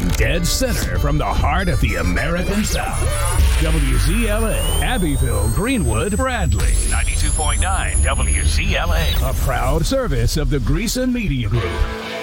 Broadcasting dead center from the heart of the American South. WZLA, Abbeville, Greenwood, Bradley. 92.9 WZLA. A proud service of the Greason Media Group.